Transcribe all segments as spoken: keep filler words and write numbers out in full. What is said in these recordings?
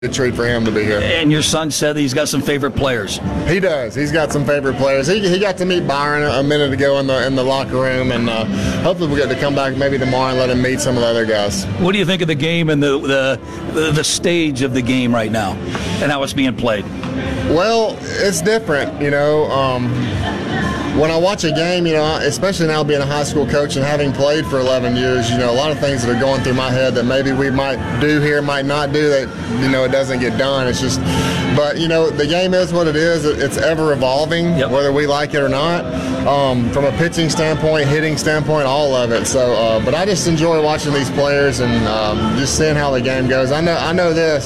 a treat for him to be here. And your son said that he's got some favorite players. He does. He's got some favorite players. He, he got to meet Byron a, a minute ago in the in the locker room, and uh, hopefully we'll get to come back maybe tomorrow and let him meet some of the other guys. What do you think of the game and the the, the, the stage of the game right now and how it's being played? Well, it's different, you know. Um, When I watch a game, you know, especially now being a high school coach and having played for eleven years, you know, a lot of things that are going through my head that maybe we might do here, might not do, that, you know, it doesn't get done. It's just, but, you know, the game is what it is. It's ever evolving, yep. whether we like it or not. Um, from a pitching standpoint, hitting standpoint, all of it. So, uh, but I just enjoy watching these players and um, just seeing how the game goes. I know, I know this.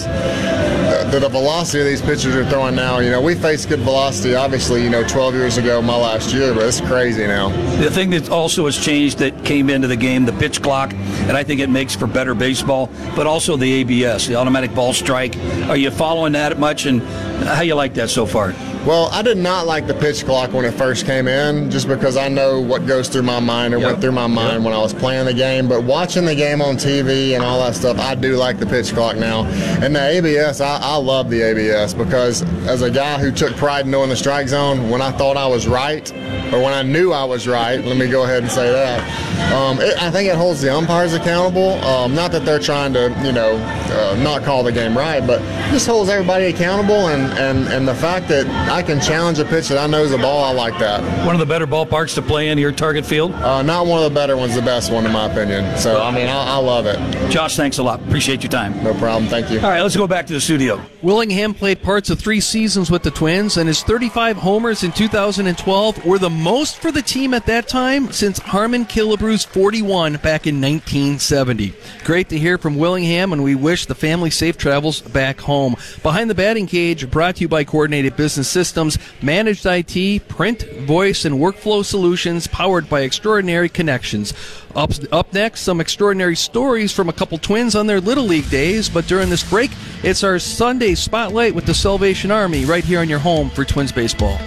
The, the velocity of these pitchers are throwing now, you know, we faced good velocity, obviously, you know, twelve years ago, my last year, but it's crazy now. The thing that also has changed that came into the game, the pitch clock, and I think it makes for better baseball, but also the A B S, the automatic ball strike. Are you following that much, and how you like that so far? Well, I did not like the pitch clock when it first came in, just because I know what goes through my mind and yep. went through my mind yep. when I was playing the game. But watching the game on T V and all that stuff, I do like the pitch clock now. And the A B S, I, I love the A B S, because as a guy who took pride in knowing the strike zone, when I thought I was right, or when I knew I was right, let me go ahead and say that, um, it, I think it holds the umpires accountable. Um, not that they're trying to, you know, uh, not call the game right, but just holds everybody accountable. And, and, and the fact that I can challenge a pitch that I know is a ball, I like that. One of the better ballparks to play in here, Target Field? Uh, not one of the better ones, the best one in my opinion. So, I mean, I, I love it. Josh, thanks a lot. Appreciate your time. No problem. Thank you. All right, let's go back to the studio. Willingham played parts of three seasons with the Twins, and his thirty-five homers in two thousand twelve were the most for the team at that time since Harmon Killebrew's forty-one back in nineteen seventy. Great to hear from Willingham, and we wish the family safe travels back home. Behind the Batting Cage, brought to you by Coordinated Business Systems, managed I T, print, voice, and workflow solutions powered by Extraordinary Connections. Up, up next, some extraordinary stories from a couple Twins on their Little League days, but during this break, it's our Sunday Spotlight with the Salvation Army right here on your home for Twins baseball.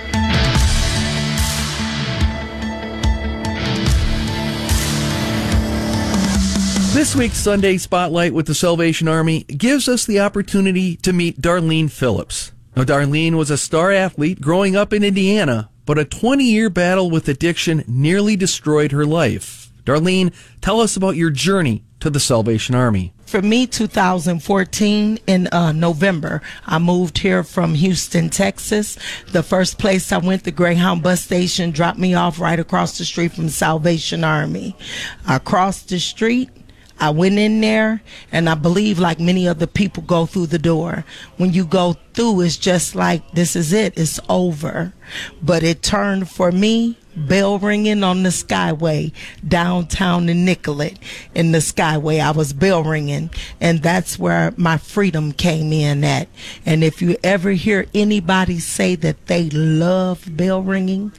This week's Sunday Spotlight with the Salvation Army gives us the opportunity to meet Darlene Phillips. Now, Darlene was a star athlete growing up in Indiana, but a twenty-year battle with addiction nearly destroyed her life. Darlene, tell us about your journey to the Salvation Army. For me, two thousand fourteen, in uh, November, I moved here from Houston, Texas. The first place I went, the Greyhound bus station, dropped me off right across the street from Salvation Army. I crossed the street. I went in there, and I believe, like many other people, go through the door. When you go through, it's just like, this is it, it's over. But it turned for me, bell ringing on the Skyway, downtown in Nicollet. In the Skyway, I was bell ringing, and that's where my freedom came in at. And if you ever hear anybody say that they love bell ringing,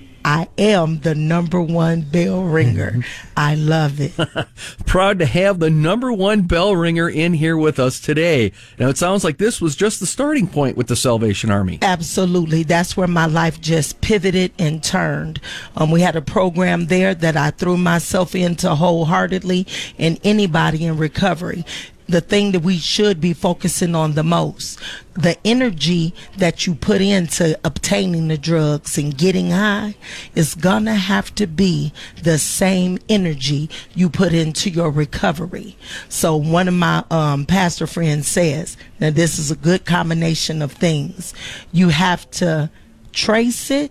I am the number one bell ringer. I love it. Proud to have the number one bell ringer in here with us today. Now, it sounds like this was just the starting point with the Salvation Army. Absolutely. That's where my life just pivoted and turned. Um, we had a program there that I threw myself into wholeheartedly, and anybody in recovery. The thing that we should be focusing on the most, the energy that you put into obtaining the drugs and getting high, is gonna have to be the same energy you put into your recovery. So one of my um, pastor friends says, now this is a good combination of things. You have to trace it,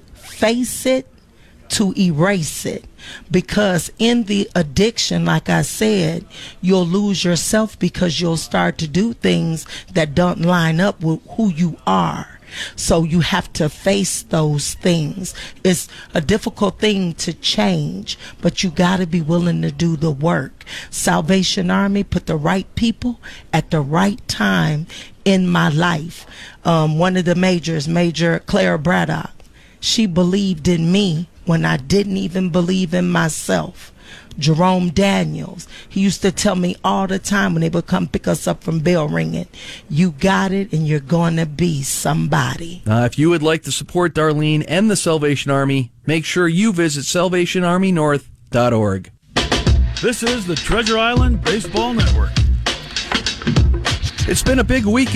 face it, to erase it. Because in the addiction, like I said, you'll lose yourself because you'll start to do things that don't line up with who you are. So you have to face those things. It's a difficult thing to change, but you got to be willing to do the work. Salvation Army put the right people at the right time in my life. Um, one of the majors, Major Clara Braddock, she believed in me when I didn't even believe in myself. Jerome Daniels, he used to tell me all the time when they would come pick us up from bell ringing, you got it and you're going to be somebody. Uh, if you would like to support Darlene and the Salvation Army, make sure you visit salvation army north dot org. This is the Treasure Island Baseball Network. It's been a big week